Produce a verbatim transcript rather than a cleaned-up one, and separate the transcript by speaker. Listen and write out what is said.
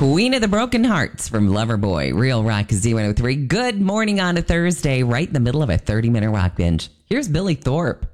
Speaker 1: Queen of the Broken Hearts from Loverboy, Real Rock Z one oh three. Good morning on a Thursday, right in the middle of a thirty-minute rock binge. Here's Billy Thorpe.